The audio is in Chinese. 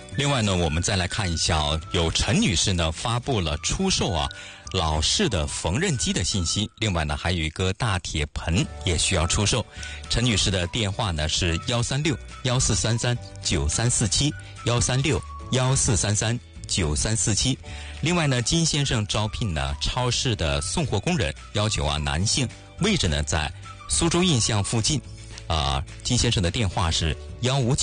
另外呢，我们再来看一下有陈女士呢发布了出售老式的缝纫机的信息。另外呢，还有一个大铁盆也需要出售。陈女士的电话呢是136-1433-9347，136-1433-9347。另外呢，金先生招聘呢超市的送货工人，要求男性，位置呢在苏州印象附近。金先生的电话是159